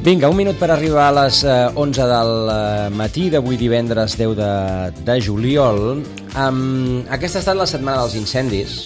Vinga, un minut per arribar a les 11 del matí d'avui divendres 10 de juliol. Aquesta ha estat la setmana dels incendis,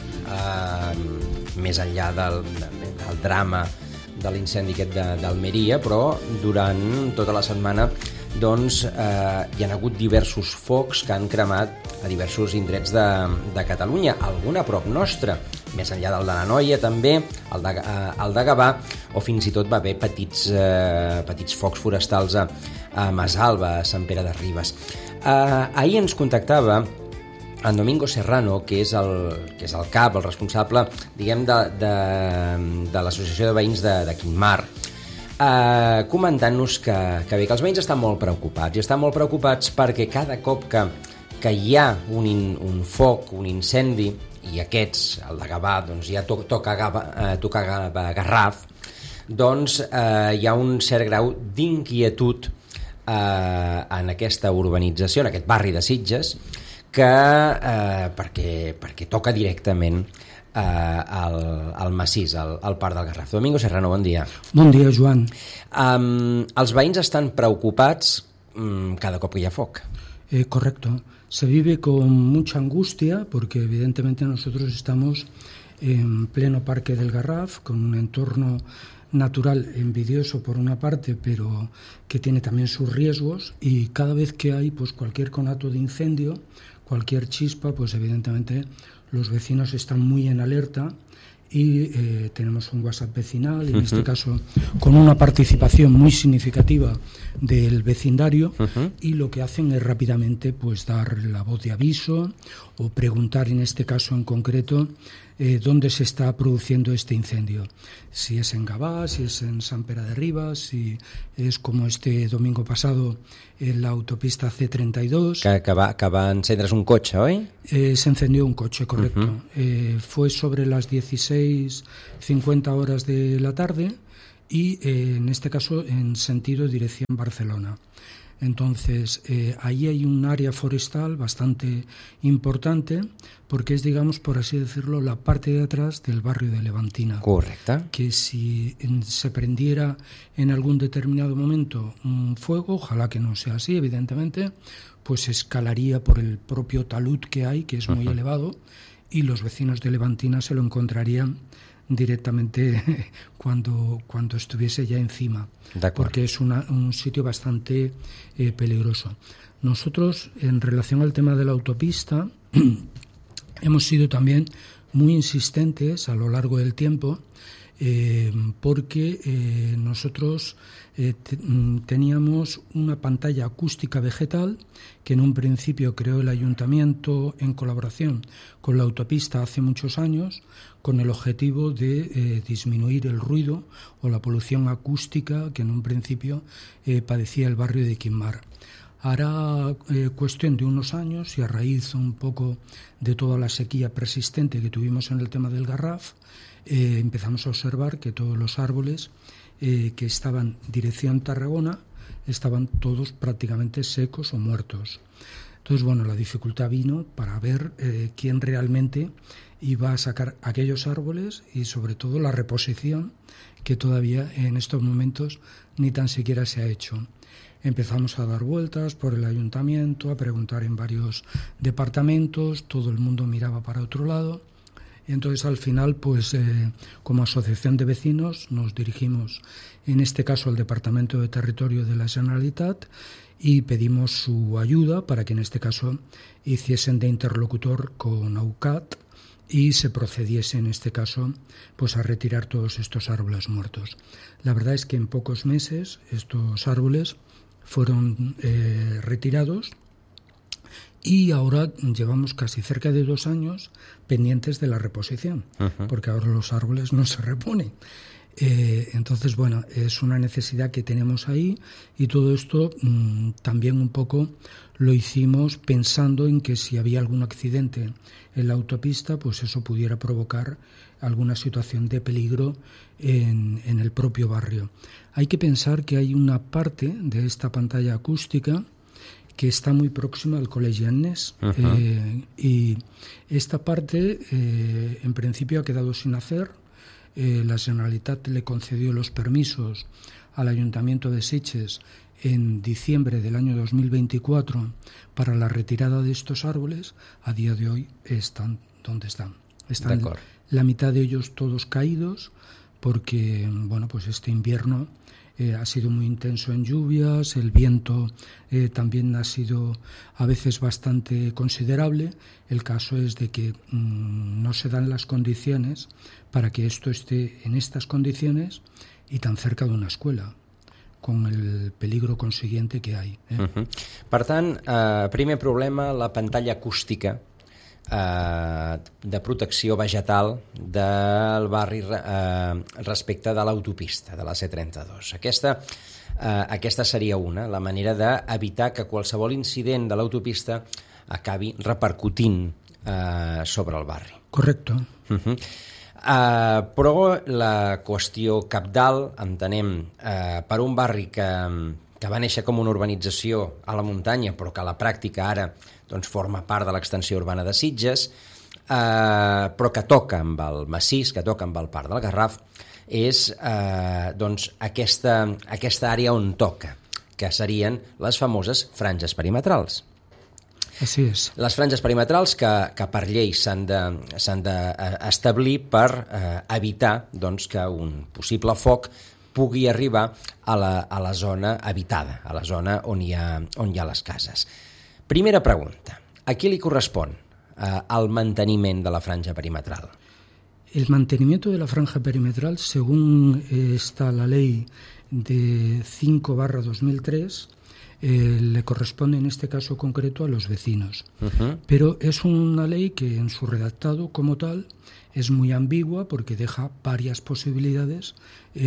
més enllà del drama de l'incendi aquest d'Almeria, però durant tota la setmana doncs, hi ha hagut diversos focs que han cremat a diversos indrets de Catalunya, algun a prop nostre, més enllà del de la Noia també, el de Gavà, o fins i tot va haver petits focs forestals a Masalva, a Sant Pere de Ribes. Ahir ens contactava en Domingo Serrano, que és el cap, el responsable, diguem, de l'Associació de Veïns de Quintmar, comentant-nos que els veïns estan molt preocupats, i estan molt preocupats perquè cada cop que hi ha un foc, un incendi, i aquests, el de Gavà, doncs ja toca Garraf, doncs hi ha un cert grau d'inquietud en aquesta urbanització, en aquest barri de Sitges, perquè toca directament al massís, al Parc del Garraf. Domingo Serrano, bon dia. Bon dia, Joan. Els veïns estan preocupats cada cop que hi ha foc. Correcto. Se vive con mucha angustia porque evidentemente nosotros estamos en pleno Parque del Garraf, con un entorno natural envidioso por una parte, pero que tiene también sus riesgos, y cada vez que hay pues cualquier conato de incendio, cualquier chispa, pues evidentemente los vecinos están muy en alerta y tenemos un WhatsApp vecinal, en este caso con una participación muy significativa del vecindario, y lo que hacen es rápidamente pues dar la voz de aviso o preguntar, en este caso en concreto, dónde se está produciendo este incendio, si es en Gavà, si es en Sant Pere de Ribes, si es como este domingo pasado en la autopista C32. Que va encendre's un cotxe, oi? Se encendió un coche, correcto. Fue sobre las 16:50 horas de la tarde y en este caso en sentido dirección Barcelona. Entonces, ahí hay un área forestal bastante importante porque es, digamos, por así decirlo, la parte de atrás del barrio de Levantina. Correcto. Que si se prendiera en algún determinado momento un fuego, ojalá que no sea así, evidentemente, pues escalaría por el propio talud que hay, que es muy elevado, y los vecinos de Levantina se lo encontrarían directamente cuando estuviese ya encima, porque es un sitio bastante peligroso. Nosotros, en relación al tema de la autopista, hemos sido también muy insistentes a lo largo del tiempo, porque nosotros teníamos una pantalla acústica vegetal que en un principio creó el ayuntamiento en colaboración con la autopista hace muchos años, con el objetivo de disminuir el ruido o la polución acústica que en un principio padecía el barrio de Quintmar. Hará cuestión de unos años, y a raíz un poco de toda la sequía persistente que tuvimos en el tema del Garraf, empezamos a observar que todos los árboles que estaban dirección Tarragona estaban todos prácticamente secos o muertos. Entonces, bueno, la dificultad vino para ver quién realmente iba a sacar aquellos árboles y sobre todo la reposición, que todavía en estos momentos ni tan siquiera se ha hecho. Empezamos a dar vueltas por el ayuntamiento, a preguntar en varios departamentos, todo el mundo miraba para otro lado. Y entonces al final, pues como asociación de vecinos nos dirigimos, en este caso al Departamento de Territorio de la Generalitat, y pedimos su ayuda para que en este caso hiciesen de interlocutor con AUCAT y se procediese en este caso pues a retirar todos estos árboles muertos. La verdad es que en pocos meses estos árboles fueron retirados. Y ahora llevamos casi cerca de 2 años pendientes de la reposición, porque ahora los árboles no se reponen. Entonces, bueno, es una necesidad que tenemos ahí, y todo esto también un poco lo hicimos pensando en que si había algún accidente en la autopista, pues eso pudiera provocar alguna situación de peligro en el propio barrio. Hay que pensar que hay una parte de esta pantalla acústica que está muy próxima al Colegio Agnès, y esta parte en principio ha quedado sin hacer. la Generalitat le concedió los permisos al Ayuntamiento de Sitges en diciembre del año 2024 para la retirada de estos árboles, a día de hoy están donde están. Están la mitad de ellos todos caídos porque, bueno, pues este invierno ha sido muy intenso en lluvias, el viento también ha sido a veces bastante considerable. El caso es de que no se dan las condiciones para que esto esté en estas condiciones y tan cerca de una escuela, con el peligro consiguiente que hay. Per tant, primer problema, la pantalla acústica de protecció vegetal del barri respecte de l'autopista, de la C32. Aquesta seria una, la manera d'evitar que qualsevol incident de l'autopista acabi repercutint sobre el barri. Correcto. Però la qüestió cabdal, entenem, per un barri que va néixer com una urbanització a la muntanya, però que a la pràctica ara doncs, forma part de l'extensió urbana de Sitges, però que toca amb el massís, que toca amb el Parc del Garraf, és doncs, aquesta àrea on toca, que serien les famoses franges perimetrals. Así es. Les franges perimetrals que per llei s'han d'establir per evitar doncs, que un possible foc pugui arribar a la zona habitada, a la zona on hi ha les cases. Primera pregunta, a qui li correspon el manteniment de la franja perimetral? El mantenimiento de la franja perimetral, según está la ley de 5/2003, le corresponde en este caso concreto a los vecinos. Pero es una ley que en su redactado como tal es muy ambigua porque deja varias posibilidades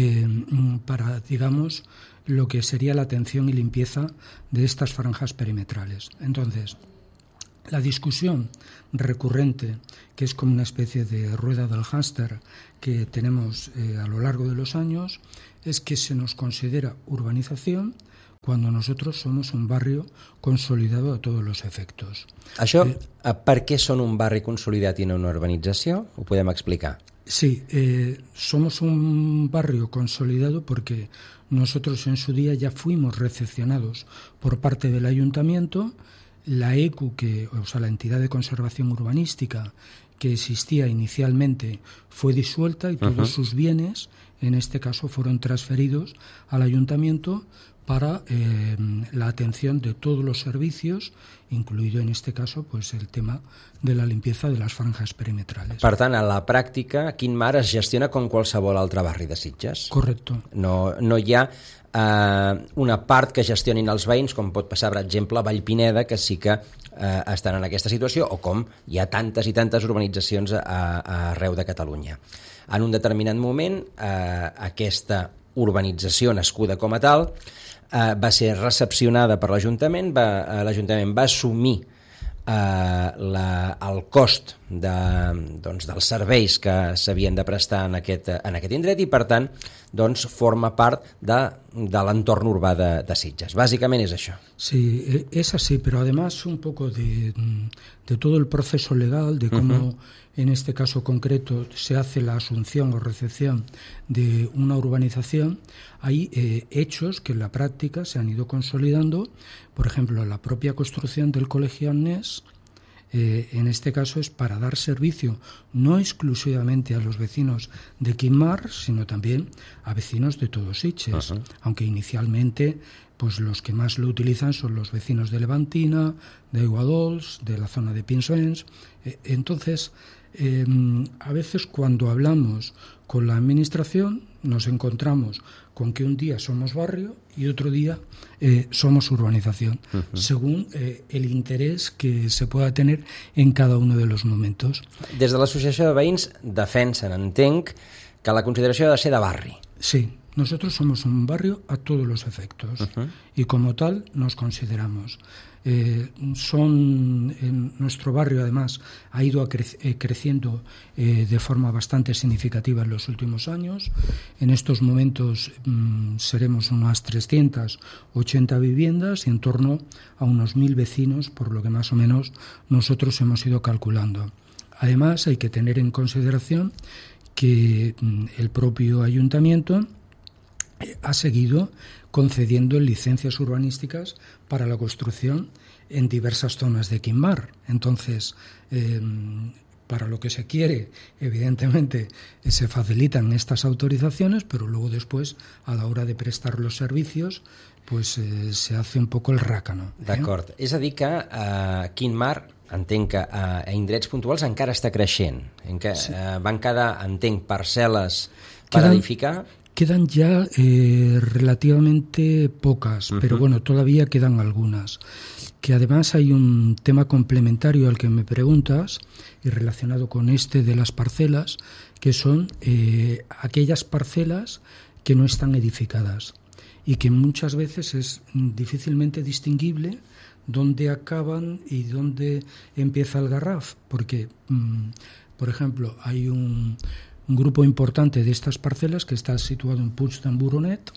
para, digamos, lo que sería la atención y limpieza de estas franjas perimetrales. Entonces, la discusión recurrente, que es como una especie de rueda del hámster que tenemos a lo largo de los años, es que se nos considera urbanización cuando nosotros somos un barrio consolidado a todos los efectos. Això, per què són un barri consolidat i no una urbanització? Ho podem explicar? Sí, somos un barrio consolidado porque nosotros en su día ya fuimos recepcionados por parte del ayuntamiento. La ECU, la entidad de conservación urbanística que existía inicialmente, fue disuelta y todos sus bienes, en este caso, fueron transferidos al ayuntamiento para la atención de todos los servicios, incluido en este caso pues el tema de la limpieza de las franjas perimetrales. Per tant, a la pràctica, Quintmar es gestiona com qualsevol altre barri de Sitges. Correcto. No hi ha una part que gestionin els veïns, com pot passar, per exemple, a Vallpineda, que sí que estan en aquesta situació, o com hi ha tantes i tantes urbanitzacions arreu de Catalunya. En un determinat moment, aquesta urbanització nascuda com a tal va ser recepcionada per l'Ajuntament, l'Ajuntament va assumir el cost dels serveis que s'havien de prestar en aquest indret i, per tant, forma part de l'entorn urbà de Sitges. Bàsicament és això. Sí, es así, pero además un poco de todo el proceso legal, de cómo en este caso concreto se hace la asunción o recepción de una urbanización. Hay hechos que en la práctica se han ido consolidando. Por ejemplo, la propia construcción del Colegio Agnés, en este caso es para dar servicio no exclusivamente a los vecinos de Quintmar, sino también a vecinos de todo Sitges, aunque inicialmente pues los que más lo utilizan son los vecinos de Levantina, de Aiguadols, de la zona de Pinsens. Entonces, a veces cuando hablamos con la administración nos encontramos con que un día somos barrio y otro día somos urbanización, según el interés que se pueda tener en cada uno de los momentos. Des de l'Associació de Veïns defensen, entenc, que la consideració ha de ser de barri. Sí, nosotros somos un barrio a todos los efectos y como tal nos consideramos. Nuestro barrio además ha ido creciendo de forma bastante significativa en los últimos años. En estos momentos seremos unas 380 viviendas y en torno a unos 1.000 vecinos, por lo que más o menos nosotros hemos ido calculando. Además hay que tener en consideración que el propio ayuntamiento ha seguido concediendo licencias urbanísticas para la construcción en diversas zonas de Quimbar. Entonces, para lo que se quiere, evidentemente, se facilitan estas autorizaciones, pero luego después, a la hora de prestar los servicios, pues se hace un poco el rácano. D'acord. És a dir que Quimbar, entenc que a indrets puntuals encara està creixent, en què van quedar, entenc, parcel·les per edificar. Quedan ya relativamente pocas, pero bueno, todavía quedan algunas. Que además hay un tema complementario al que me preguntas y relacionado con este de las parcelas, que son aquellas parcelas que no están edificadas y que muchas veces es difícilmente distinguible dónde acaban y dónde empieza el Garraf, porque, por ejemplo, hay un grupo importante de estas parcelas que está situado en Puig d'en Boronat,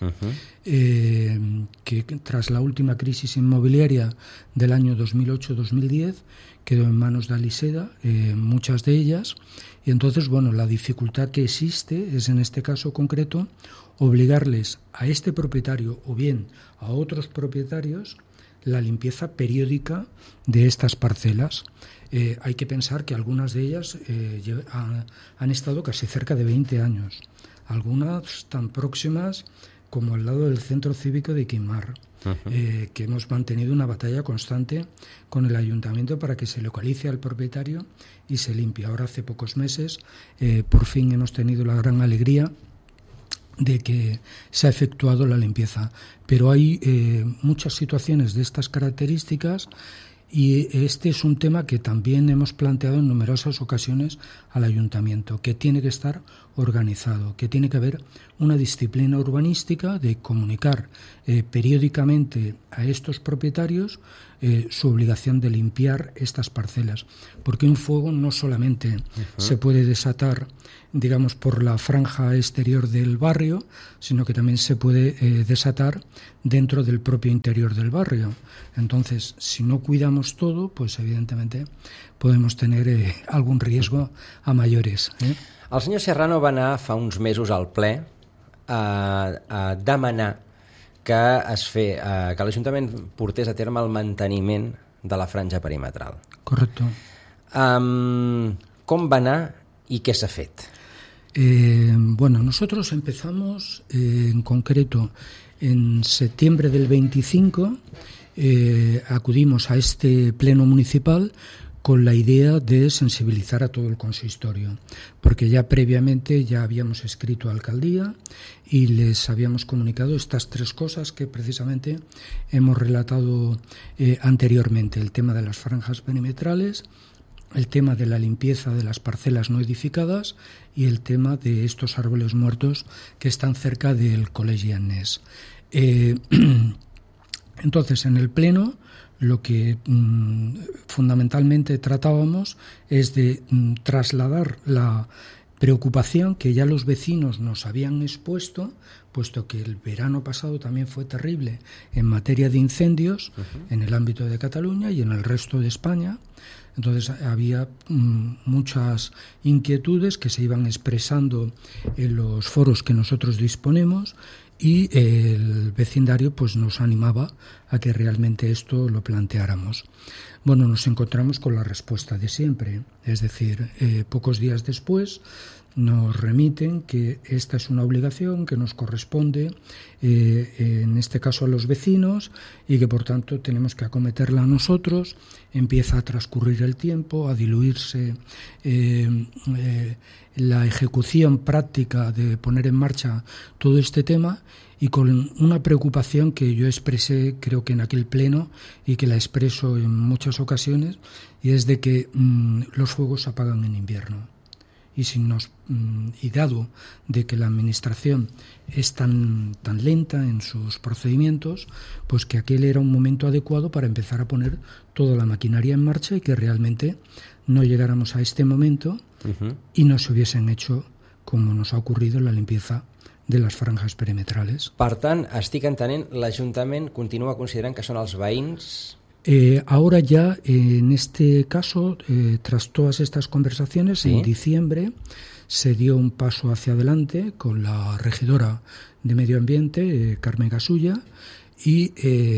que tras la última crisis inmobiliaria del año 2008-2010 quedó en manos de Aliseda, muchas de ellas, y entonces, bueno, la dificultad que existe es, en este caso concreto, obligarles a este propietario o bien a otros propietarios la limpieza periódica de estas parcelas. Hay que pensar que algunas de ellas han estado casi cerca de 20 años, algunas tan próximas como al lado del centro cívico de Quimbar, que hemos mantenido una batalla constante con el ayuntamiento para que se localice al propietario y se limpie. Ahora, hace pocos meses, por fin hemos tenido la gran alegría de que se ha efectuado la limpieza. Pero hay muchas situaciones de estas características, y este es un tema que también hemos planteado en numerosas ocasiones al ayuntamiento, que tiene que estar organizado, que tiene que haber una disciplina urbanística de comunicar periódicamente a estos propietarios su obligación de limpiar estas parcelas, porque un fuego no solamente se puede desatar, digamos, por la franja exterior del barrio, sino que también se puede desatar dentro del propio interior del barrio. Entonces, si no cuidamos todo, pues evidentemente podemos tener algún riesgo a mayores. El senyor Serrano va anar fa uns mesos al ple a demanar que que l'Ajuntament portés a terme el manteniment de la franja perimetral. Correcto. Com va anar i què s'ha fet? Bueno, nosotros empezamos en concreto en septiembre del 25, acudimos a este pleno municipal con la idea de sensibilizar a todo el consistorio, porque ya previamente ya habíamos escrito a alcaldía y les habíamos comunicado estas tres cosas que precisamente hemos relatado anteriormente: el tema de las franjas perimetrales, el tema de la limpieza de las parcelas no edificadas y el tema de estos árboles muertos que están cerca del Col·legi Agnès. Entonces, en el pleno, lo que fundamentalmente tratábamos es de trasladar la preocupación que ya los vecinos nos habían expuesto, puesto que el verano pasado también fue terrible en materia de incendios en el ámbito de Cataluña y en el resto de España. Entonces había muchas inquietudes que se iban expresando en los foros que nosotros disponemos, y el vecindario pues nos animaba a que realmente esto lo planteáramos. Bueno, nos encontramos con la respuesta de siempre, es decir, pocos días después nos remiten que esta es una obligación que nos corresponde, en este caso a los vecinos, y que por tanto tenemos que acometerla nosotros. Empieza a transcurrir el tiempo, a diluirse la ejecución práctica de poner en marcha todo este tema, y con una preocupación que yo expresé, creo que en aquel pleno, y que la expreso en muchas ocasiones, y es de que los fuegos se apagan en invierno. Y dado de que la administración es tan lenta en sus procedimientos, pues que aquel era un momento adecuado para empezar a poner toda la maquinaria en marcha, y que realmente no llegáramos a este momento y no se hubiesen hecho, como nos ha ocurrido, la limpieza de las franjas perimetrales. Per tant, estic entenent, l'Ajuntament continua considerant que són els veïns... Ahora ya, en este caso, tras todas estas conversaciones, ¿sí? En diciembre se dio un paso hacia adelante con la regidora de Medio Ambiente, Carmen Gasulla, y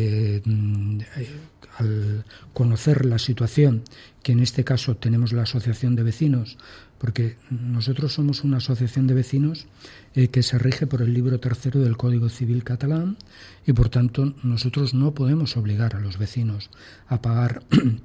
al conocer la situación, que en este caso tenemos la asociación de vecinos, porque nosotros somos una asociación de vecinos que se rige por el libro 3 del Código Civil catalán, y por tanto nosotros no podemos obligar a los vecinos a pagar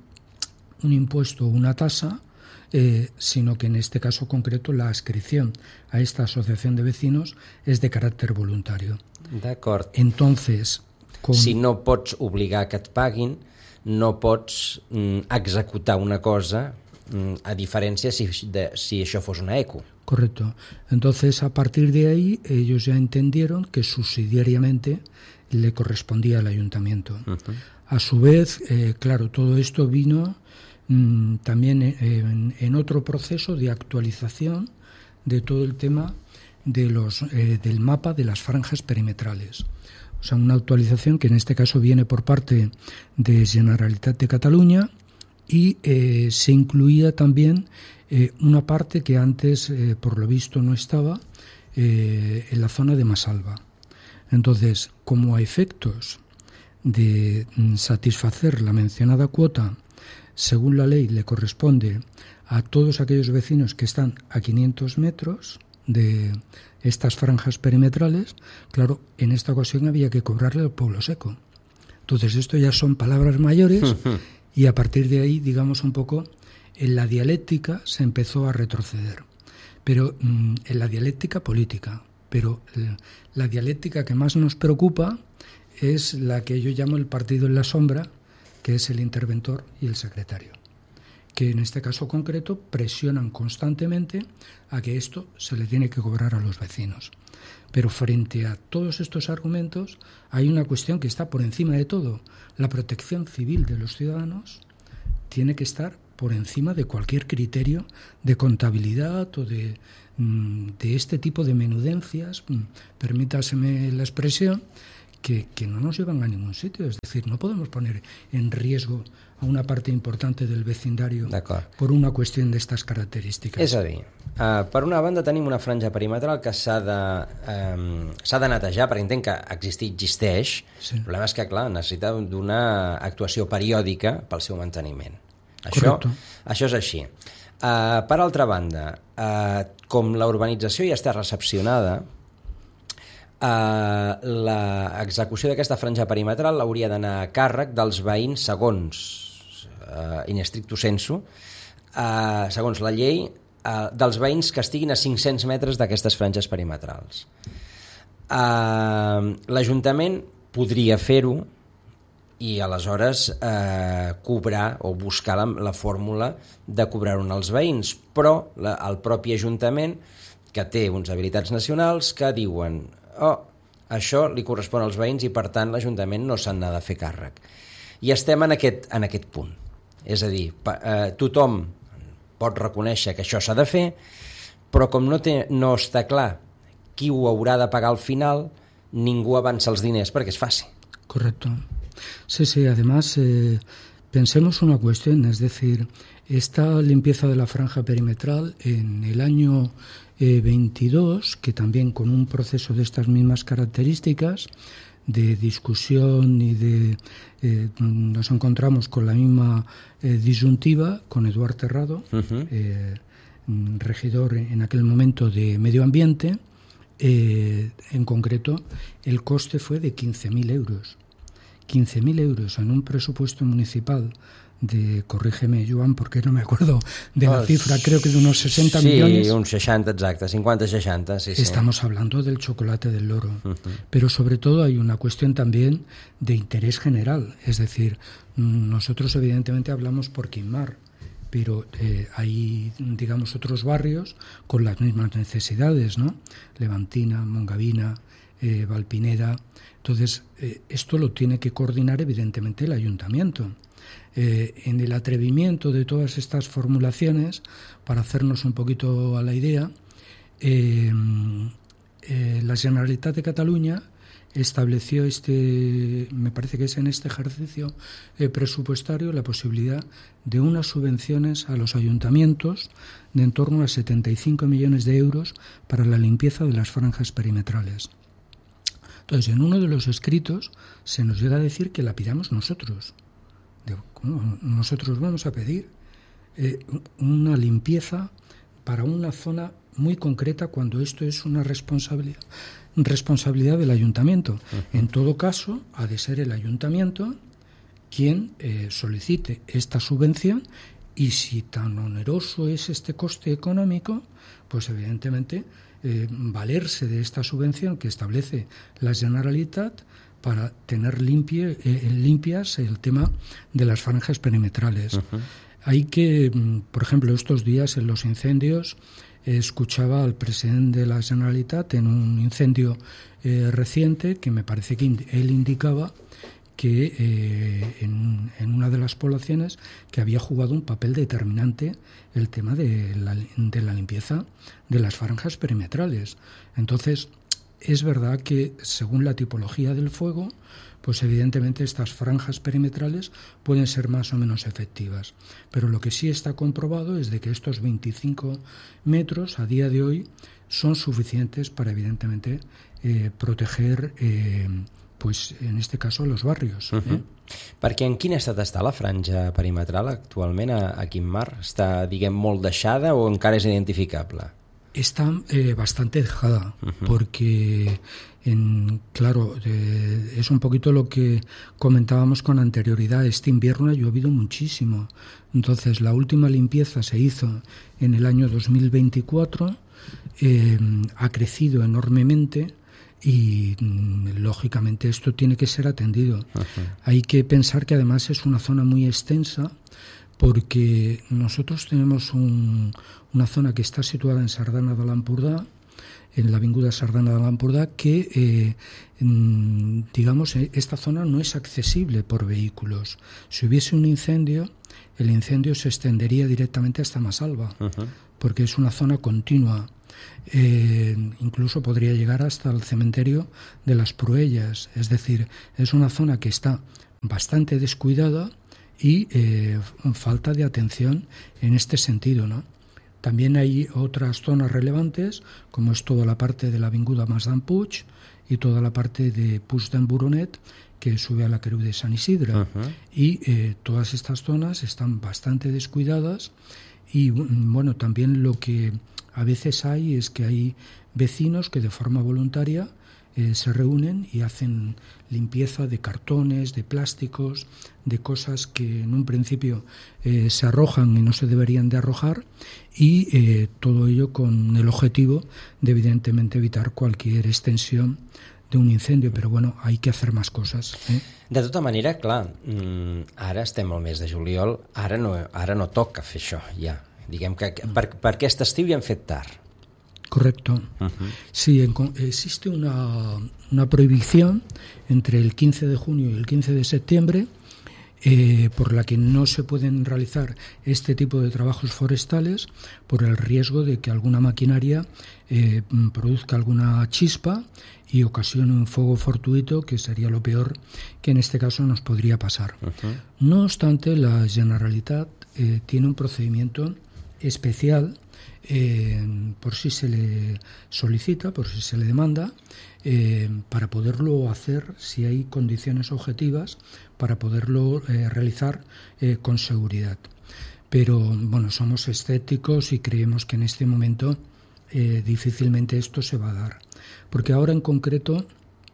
un impuesto o una tasa, sino que en este caso concreto la adscripción a esta asociación de vecinos és de caràcter voluntari. D'acord. Entonces, si no pots obligar que et paguin, no pots executar una cosa, a diferencia si això fos una eco. Correcto. Entonces, a partir de ahí, ellos ya entendieron que subsidiariamente le correspondía al ayuntamiento. Uh-huh. A su vez, claro, todo esto vino también en otro proceso de actualización de todo el tema de del mapa de las franjas perimetrales. O sea, una actualización que en este caso viene por parte de Generalitat de Cataluña, y se incluía también una parte que antes, por lo visto, no estaba en la zona de Masalva. Entonces, como a efectos de satisfacer la mencionada cuota, según la ley le corresponde a todos aquellos vecinos que están a 500 metros de estas franjas perimetrales, claro, en esta ocasión había que cobrarle al pueblo seco. Entonces, esto ya son palabras mayores, y a partir de ahí, digamos un poco, en la dialéctica se empezó a retroceder. Pero en la dialéctica política. Pero la dialéctica que más nos preocupa es la que yo llamo el partido en la sombra, que es el interventor y el secretario, que en este caso concreto presionan constantemente a que esto se le tiene que cobrar a los vecinos. Pero frente a todos estos argumentos hay una cuestión que está por encima de todo. La protección civil de los ciudadanos tiene que estar por encima de cualquier criterio de contabilidad o de este tipo de menudencias, permítaseme la expresión, que no nos llevan a ningún sitio. Es decir, no podemos poner en riesgo a una parte importante del vecindario por una qüestió d'aquestes característiques. És a dir, per una banda tenim una franja perimetral que s'ha de netejar, perquè entenc que existeix. Sí. El problema és que, clar, necessita d'una actuació periòdica pel seu manteniment. Això és així. Per altra banda, com la urbanització ja està recepcionada, l'execució d'aquesta franja perimetral hauria d'anar a càrrec dels veïns segons in stricto sensu, segons la llei, dels veïns que estiguin a 500 metres d'aquestes franges perimetrals. L'Ajuntament podria fer-ho i aleshores cobrar o buscar la fórmula de cobrar-ho als veïns, però el propi Ajuntament, que té uns habilitats nacionals, que diuen això li correspon als veïns i per tant l'Ajuntament no se'n ha de fer càrrec. I estem en aquest punt. És a dir, tothom pot reconèixer que això s'ha de fer, però com no està clar qui ho haurà de pagar al final, ningú avança els diners perquè es faci. Correcto. Sí, además pensemos una cuestión, es decir, esta limpieza de la franja perimetral en el año 22, que también con un proceso de estas mismas características, de discusión y nos encontramos con la misma disyuntiva con Eduard Terrado, regidor en aquel momento de Medio Ambiente. En concreto, el coste fue de 15.000 euros. 15.000 euros en un presupuesto municipal de, corrígeme, Joan, porque no me acuerdo de la cifra, creo que de unos 60 millones. Sí, uns 60, exacte, 50-60, sí. Estamos hablando del chocolate del loro. Pero sobre todo hay una cuestión también de interés general. Es decir, nosotros evidentemente hablamos por Quimar, pero hay, digamos, otros barrios con las mismas necesidades, ¿no? Levantina, Mongavina, Valpineda. Entonces, esto lo tiene que coordinar evidentemente el ayuntamiento. En el atrevimiento de todas estas formulaciones, para hacernos un poquito a la idea, la Generalitat de Cataluña estableció me parece que es en este ejercicio presupuestario, la posibilidad de unas subvenciones a los ayuntamientos de en torno a 75 millones de euros para la limpieza de las franjas perimetrales. Entonces, en uno de los escritos se nos llega a decir que la pidamos nosotros. ¿Cómo? Nosotros vamos a pedir una limpieza para una zona muy concreta cuando esto es una responsabilidad del ayuntamiento. Uh-huh. En todo caso, ha de ser el ayuntamiento quien solicite esta subvención, y si tan oneroso es este coste económico, pues evidentemente valerse de esta subvención que establece la Generalitat para tener limpias el tema de las franjas perimetrales. Uh-huh. Hay que, por ejemplo, estos días en los incendios, escuchaba al presidente de la Generalitat en un incendio reciente que me parece que él indicaba que en una de las poblaciones que había jugado un papel determinante el tema de la limpieza de las franjas perimetrales. Entonces, es verdad que según la tipología del fuego, pues evidentemente estas franjas perimetrales pueden ser más o menos efectivas. Pero lo que sí está comprobado es de que estos 25 metros a día de hoy son suficientes para evidentemente proteger pues en este caso los barrios. Uh-huh. Perquè en quin estat està la franja perimetral actualment a Quim-Mar? Està, diguem, molt deixada o encara és identificable? Está bastante dejada, uh-huh. Porque, claro, es un poquito lo que comentábamos con anterioridad. Este invierno ha llovido muchísimo. Entonces, la última limpieza se hizo en el año 2024, ha crecido enormemente y, lógicamente, esto tiene que ser atendido. Uh-huh. Hay que pensar que, además, es una zona muy extensa, porque nosotros tenemos una zona que está situada en Sardana de l'Empordà, en la avinguda Sardana de l'Empordà, que, digamos, esta zona no es accesible por vehículos. Si hubiese un incendio, el incendio se extendería directamente hasta Massalva, uh-huh. Porque es una zona continua. Incluso podría llegar hasta el cementerio de las Pruellas. Es decir, es una zona que está bastante descuidada y falta de atención en este sentido, ¿no? También hay otras zonas relevantes, como es toda la parte de la avinguda Mas d'en Puig y toda la parte de Puig d'en Buronet, que sube a la Creu de San Isidre. Uh-huh. Y todas estas zonas están bastante descuidadas y, bueno, también lo que a veces hay es que hay vecinos que de forma voluntaria se reúnen y hacen limpieza de cartones, de plásticos, de cosas que en un principio se arrojan y no se deberían de arrojar, y todo ello con el objetivo de evidentemente evitar cualquier extensión de un incendio, però bueno, hay que hacer más cosas. De tota manera, clar, ara estem al mes de juliol, ara no toca fer això, ja. Diguem que per aquest estiu ja hem fet tard. Correcto. Uh-huh. Sí, existe una prohibición entre el 15 de junio y el 15 de septiembre por la que no se pueden realizar este tipo de trabajos forestales por el riesgo de que alguna maquinaria produzca alguna chispa y ocasione un fuego fortuito, que sería lo peor que en este caso nos podría pasar. Uh-huh. No obstante, la Generalitat tiene un procedimiento especial por si se le solicita, por si se le demanda, para poderlo hacer si hay condiciones objetivas, para poderlo realizar con seguridad. Pero bueno, somos escépticos y creemos que en este momento difícilmente esto se va a dar, porque ahora en concreto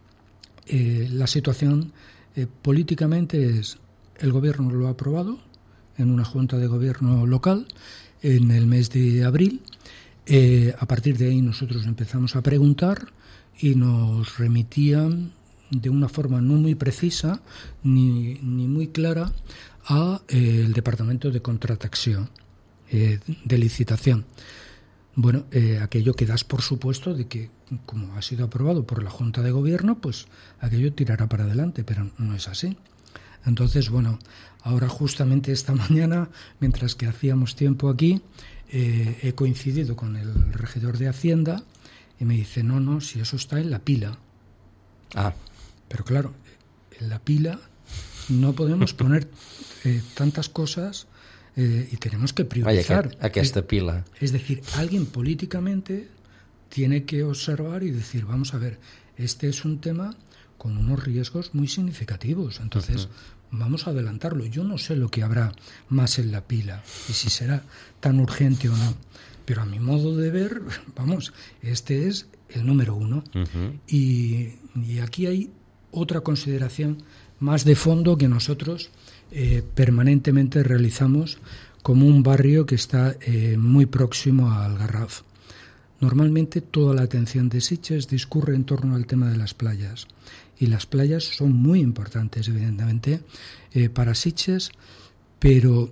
la situación políticamente es: el gobierno lo ha aprobado en una junta de gobierno local en el mes de abril. A partir de ahí nosotros empezamos a preguntar y nos remitían de una forma no muy precisa ni muy clara a el Departamento de Contratación, de licitación. Bueno, aquello que das por supuesto de que, como ha sido aprobado por la Junta de Gobierno, pues aquello tirará para adelante, pero no es así. Entonces, bueno, ahora justamente esta mañana, mientras que hacíamos tiempo aquí, he coincidido con el regidor de Hacienda y me dice, no, si eso está en la pila. Pero claro, en la pila no podemos poner tantas cosas y tenemos que priorizar. Aquesta pila. Es decir, alguien políticamente tiene que observar y decir, vamos a ver, este es un tema con unos riesgos muy significativos, entonces vamos a adelantarlo. Yo no sé lo que habrá más en la pila y si será tan urgente o no, pero a mi modo de ver, vamos, este es el número 1. Y aquí hay otra consideración más de fondo que nosotros permanentemente realizamos como un barrio que está muy próximo al Garraf. Normalmente toda la atención de Sitges discurre en torno al tema de las playas. Y las playas son muy importantes, evidentemente, para Sitges, pero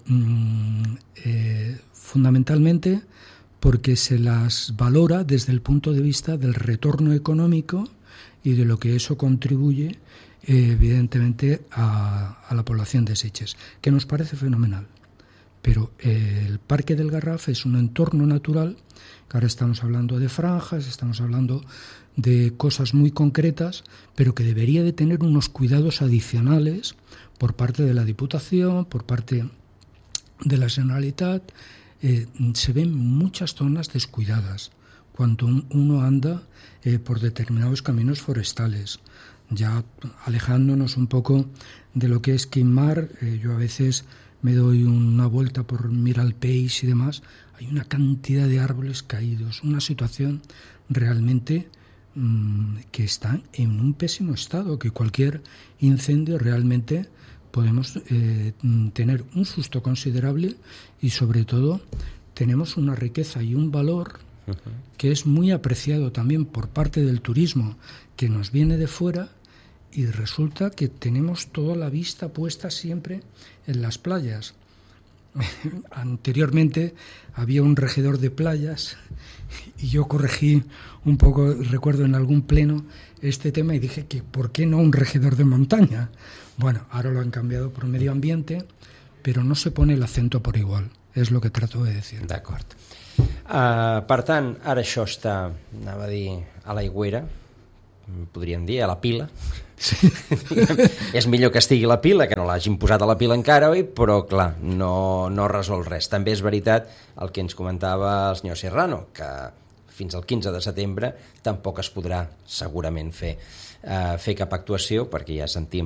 fundamentalmente porque se las valora desde el punto de vista del retorno económico y de lo que eso contribuye, evidentemente, a la población de Sitges, que nos parece fenomenal. Pero el Parque del Garraf es un entorno natural, que ahora estamos hablando de franjas, estamos hablando de cosas muy concretas, pero que debería de tener unos cuidados adicionales por parte de la Diputación, por parte de la Generalitat. Se ven muchas zonas descuidadas cuando uno anda por determinados caminos forestales. Ya alejándonos un poco de lo que es Quimar, yo a veces me doy una vuelta por Miralpeix y demás, hay una cantidad de árboles caídos, una situación realmente que está en un pésimo estado, que cualquier incendio realmente podemos tener un susto considerable y sobre todo tenemos una riqueza y un valor que es muy apreciado también por parte del turismo que nos viene de fuera, y resulta que tenemos toda la vista puesta siempre en las playas. Anteriormente había un regidor de playas y yo corregí un poco, recuerdo en algún pleno, este tema y dije que ¿por qué no un regidor de montaña? Bueno, ahora lo han cambiado por medio ambiente, pero no se pone el acento por igual, és el que trato de decir. D'acord. Per tant, ara això està, anava a dir, a l'aigüera, podríem dir, a la pila. Sí. És millor que estigui a la pila, que no l'hagin posat a la pila encara, oi? Però, clar, no resol res. També és veritat el que ens comentava el senyor Serrano, que fins al 15 de setembre tampoc es podrà segurament fer cap actuació, perquè ja sentim